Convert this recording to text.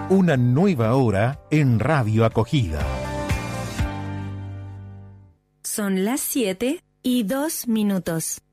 Una nueva hora en Radio Acogida. Son las 7:02.